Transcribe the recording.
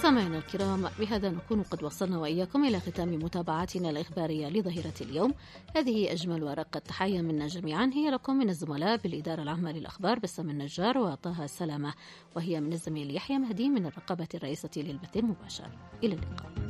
مستمعينا الكرام، بهذا نكون قد وصلنا وإياكم إلى ختام متابعتنا الإخبارية لظهيرة اليوم. هذه أجمل ورقة تحية منا جميعا هي لكم من الزملاء بالإدارة العامة للأخبار بسام النجار وطه السلامة، وهي من الزميل يحيى مهدي من الرقابة الرئيسة للبث المباشر. إلى اللقاء.